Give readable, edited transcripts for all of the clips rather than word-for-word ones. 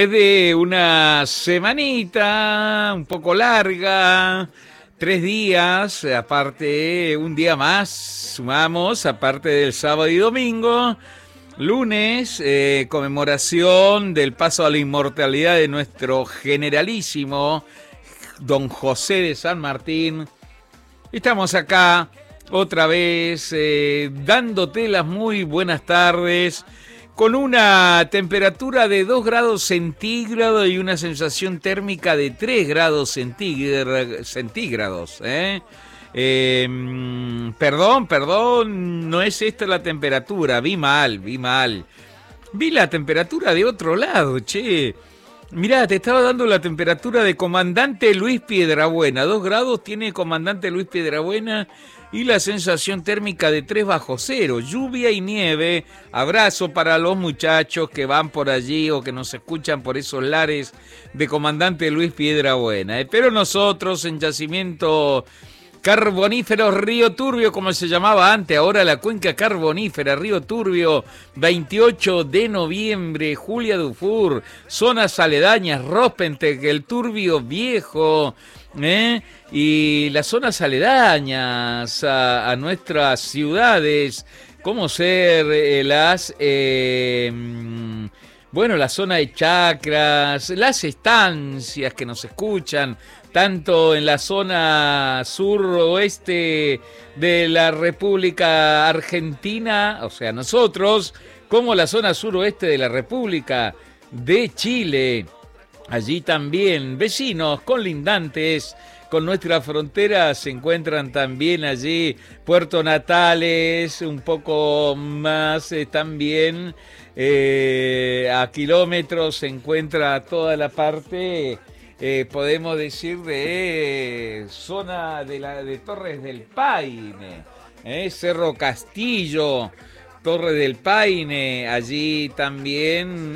De una semanita un poco larga, 3 días, aparte un día más, sumamos, aparte del sábado y domingo, lunes, conmemoración del paso a la inmortalidad de nuestro generalísimo don José de San Martín. Estamos acá otra vez dándote las muy buenas tardes, con una temperatura de 2 grados centígrados y una sensación térmica de 3 grados centígrados. Perdón, no es esta la temperatura, vi mal. Vi la temperatura de otro lado, che. Mirá, te estaba dando la temperatura de Comandante Luis Piedrabuena. 2 grados tiene Comandante Luis Piedrabuena y la sensación térmica de 3 bajo cero. Lluvia y nieve. Abrazo para los muchachos que van por allí o que nos escuchan por esos lares de Comandante Luis Piedrabuena. Pero nosotros en Yacimiento Carbonífero Río Turbio, como se llamaba antes, ahora la Cuenca Carbonífera Río Turbio, 28 de noviembre, Julia Dufour, zonas aledañas, Rospentec, el Turbio Viejo, y las zonas aledañas a nuestras ciudades, como ser la zona de Chacras, las estancias que nos escuchan, tanto en la zona suroeste de la República Argentina, o sea, nosotros, como la zona suroeste de la República de Chile. Allí también, vecinos colindantes con nuestra frontera, se encuentran también allí Puerto Natales, un poco más también a kilómetros se encuentra toda la parte... podemos decir de zona de Torres del Paine, Cerro Castillo, Torres del Paine, allí también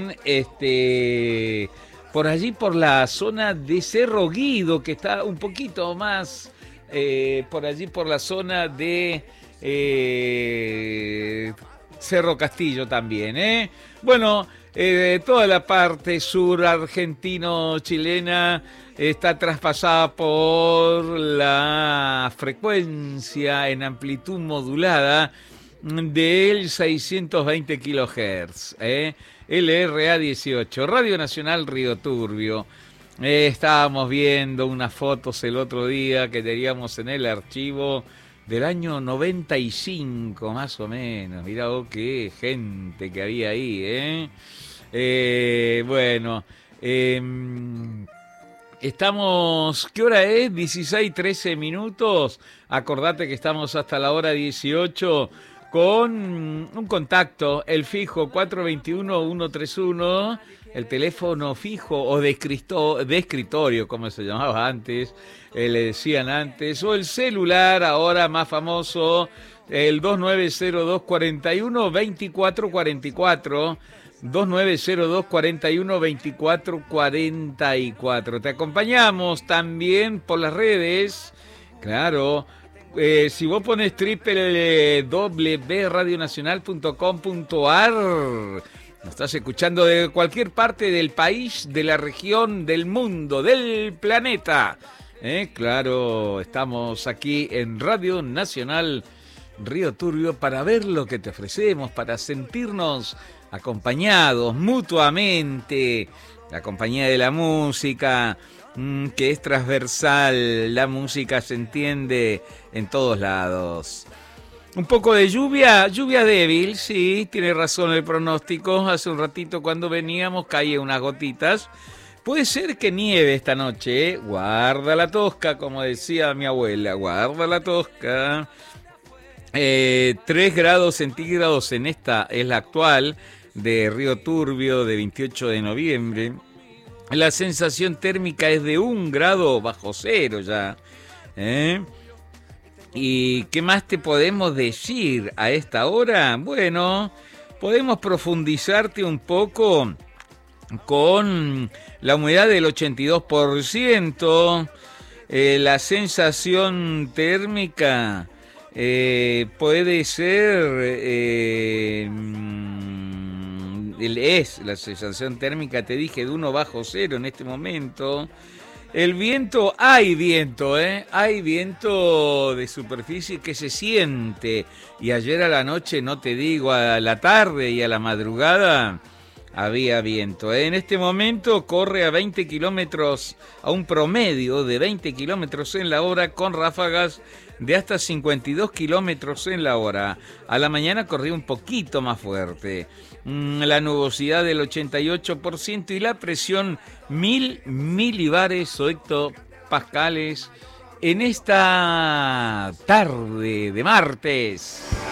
por allí por la zona de Cerro Guido, que está un poquito más por allí por la zona de Cerro Castillo también, Bueno, toda la parte sur argentino-chilena está traspasada por la frecuencia en amplitud modulada del 620 kHz, LRA 18, Radio Nacional Río Turbio. Estábamos viendo unas fotos el otro día que teníamos en el archivo del año 95, más o menos. Mirá vos qué gente que había ahí, estamos, ¿qué hora es? 16:13 minutos. Acordate que estamos hasta la hora 18 con un contacto, el fijo 421-131, el teléfono fijo o de escritorio, como se llamaba antes, le decían antes, o el celular, ahora más famoso, el 2902-41-2444, 2902-41-2444. Te acompañamos también por las redes, claro. Si vos pones www.radionacional.com.ar, nos estás escuchando de cualquier parte del país, de la región, del mundo, del planeta. Claro, estamos aquí en Radio Nacional Río Turbio para ver lo que te ofrecemos, para sentirnos acompañados mutuamente, la compañía de la música, que es transversal, la música se entiende en todos lados. Un poco de lluvia débil, sí, tiene razón el pronóstico. Hace un ratito cuando veníamos caía unas gotitas. Puede ser que nieve esta noche, Guarda la tosca, como decía mi abuela, guarda la tosca. 3 grados centígrados en esta es la actual de Río Turbio de 28 de noviembre. La sensación térmica es de 1 grado bajo cero ya. ¿Y qué más te podemos decir a esta hora? Bueno, podemos profundizarte un poco con la humedad del 82%, la sensación térmica puede ser es la sensación térmica, te dije, de 1 bajo cero en este momento. El viento, hay viento, hay viento de superficie que se siente. Y ayer a la noche, no te digo, a la tarde y a la madrugada, había viento. En este momento corre a 20 kilómetros, a un promedio de 20 kilómetros en la hora, con ráfagas de hasta 52 kilómetros en la hora. A la mañana corría un poquito más fuerte. La nubosidad del 88% y la presión 1000 milibares o hectopascales en esta tarde de martes.